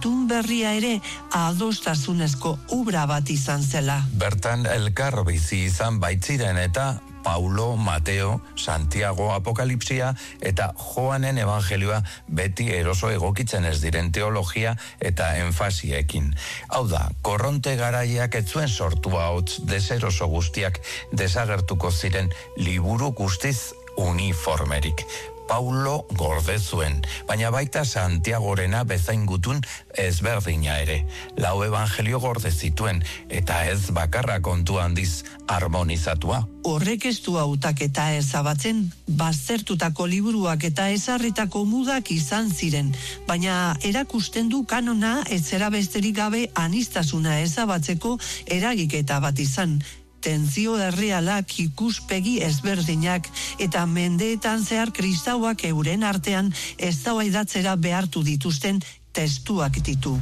itun berria ere adostasunezko obra bat izan zela. Bertan elkar bizi izan baitziren eta Paulo, Mateo, Santiago Apokalipsia eta Joanen Evangelioa beti eroso egokitzen ez diren teologia eta enfasiekin. Hau da, korronte garaiak ez zuen sortua hotz deseroso guztiak desagertuko ziren liburu guztiz uniformerik. Paulo gorde zuen, baina baita Santiagorena bezain gutun ezberdina ere. Lau evangelio gorde zituen, eta ez bakarra kontu handiz harmonizatua. Horrek ez du hautaketa ezabatzen, baztertutako liburuak eta ezarritako mudak izan ziren, baina erakusten du kanona ez zera besterik gabe aniztasuna ezabatzeko eragiketa bat izan. Tentzio errealak, ikuspegi ezberdinak eta mendeetan zehar kristauak euren artean eztabaidatzera behartu dituzten testuak ditu.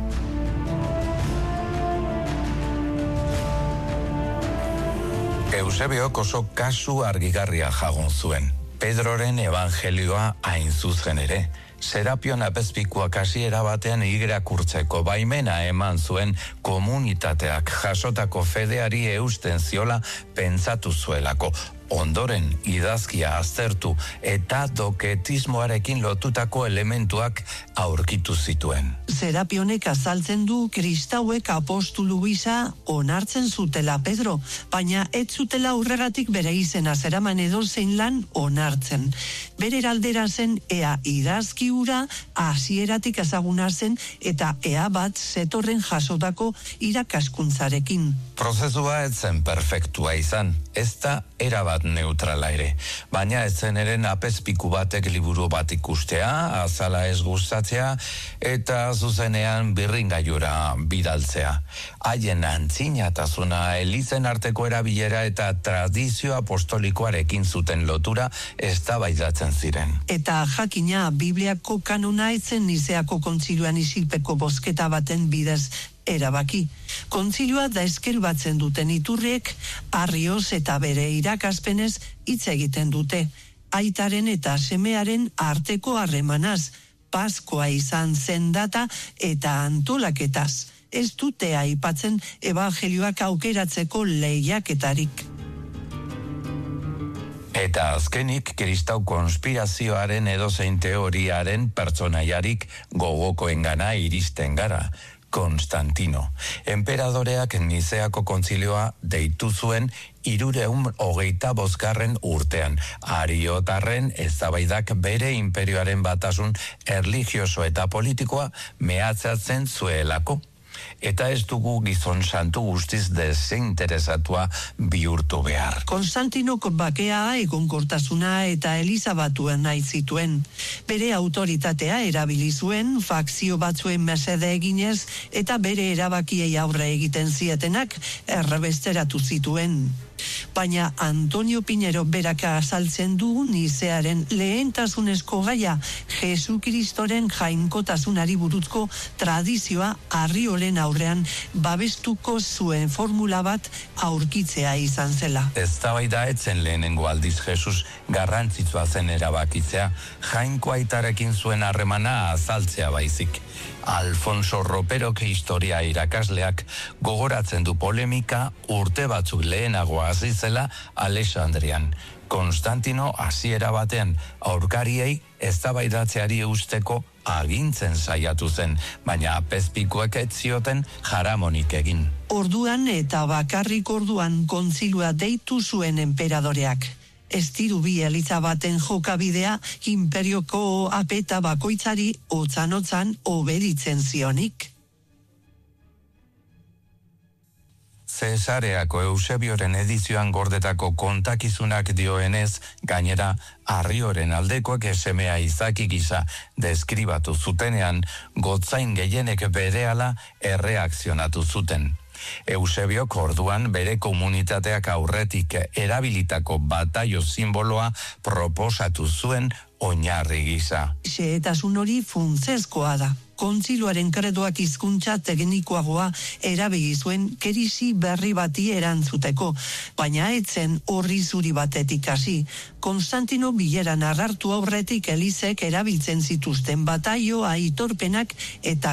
Eusebiok oso kasu argigarria jagon zuen. Pedroren evangelioa hain zuzen ere. Serapion apezpikuak hasiera batean irakurtzeko baimena eman zuen komunitateak jasotako fedeari eusten ziola pentsatu zuelako. Ondoren idazkia aztertu eta doketismoarekin lotutako elementuak aurkitu zituen. Serapionek azaltzen du kristauek apostulu gisa onartzen zutela Pedro, baina ez zutela horregatik bere izena zeraman edozein lan onartzen. Bere aldera zen ea idazki hura hasieratik ezaguna zen eta ea bat zetorren jasotako irakaskuntzarekin. Prozesua ez zen perfektua izan, ez da erabat neutrala ere, baina ez zen eren apezpiku batek liburu bat ikustea, azala ez gustatzea eta zuzenean birringaiura bidaltzea. Haien antzinatasuna, elizen arteko erabilera eta tradizio apostolikoarekin zuten lotura eztabaidatzen ziren. Eta jakina Bibliako kanona etzen Nizeako kontzilioan isilpeko bozketa baten bidez erabaki. Kontzilioa da esker batzen duten iturriek Arrioz eta bere irakaspenez hitz egiten dute. Aitaren eta semearen arteko harremanaz, Paskoa izan zen data eta antolaketaz. Ez dute aipatzen evangelioak aukeratzeko lehiaketarik. Eta azkenik kristau konspirazioaren edozein teoriaren pertsonaiarik gogokoengana iristen gara. Konstantino. Enperadoreak Nizeako kontzilioa deitu zuen 325 urtean. Ariotarren eztabaidak bere inperioaren batasun erlijioso eta politikoa mehatzatzen zuelako. Eta ez dugu gizon santu guztiz desinteresatua bihurtu behar. Konstantinok bakea, egonkortasuna eta elizabatuen nahi zituen. Bere autoritatea erabili zuen, fakzio batzuen mesede eginez, eta bere erabakiei aurre egiten zietenak errebesteratu zituen. Baina Antonio Pinero beraka azaltzen du Nizearen lehentasunezko gaia Jesu Kristoren jainkotasunari buruzko tradizioa Arrioren aurrean babestuko zuen formula bat aurkitzea izan zela. Eztabaida etzen lehenengo aldiz Jesus garrantzitsua zen erabakitzea, jainko aitarekin zuen harremana azaltzea baizik. Alfonso Roperok historia irakasleak gogoratzen du polemika urte batzuk lehenago hasi zela Alexandrian. Konstantino hasiera batean aurkariei eztabaidatzeari usteko agintzen saiatu zen, baina apezpikuek ez zioten jaramonik egin. Orduan eta bakarrik orduan kontzilua deitu zuen enperadoreak. Ez diru bi eliza baten jokabidea imperioko apeta bakoitzari otzan obeditzen zionik. Zesareako Eusebioren edizioan gordetako kontakizunak dioenez, gainera Arrioren aldekoak semea Izaki gisa deskribatu zutenean, gotzain gehienek berehala erreakzionatu zuten. Eusebiok orduan bere komunitateak aurretik erabilitako bataio simboloa proposatu zuen oinarri gisa. Xehetasun hori funtsezkoa da. Kontziloaren kredoak hizkuntza teknikoagoa erabili zuen krisi berri bati erantzuteko, baina etzen horri zuri batetik hasi. Konstantino bileran arrartu aurretik elizek erabiltzen zituzten bataio aitorpenak eta